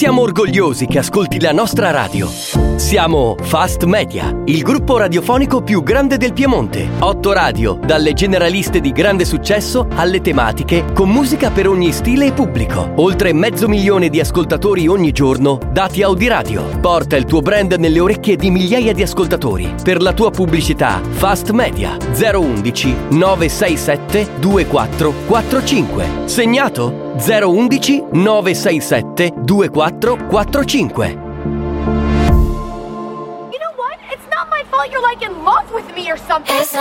Siamo orgogliosi che ascolti la nostra radio. Siamo Fast Media, il gruppo radiofonico più grande del Piemonte. 8 radio, dalle generaliste di grande successo alle tematiche, con musica per ogni stile e pubblico. Oltre 500.000 di ascoltatori ogni giorno, dati Audiradio. Porta il tuo brand nelle orecchie di migliaia di ascoltatori. Per la tua pubblicità, Fast Media 011 967 2445. Segnato? 011 967 2445. You know what? It's not my fault you're like in love with me or something.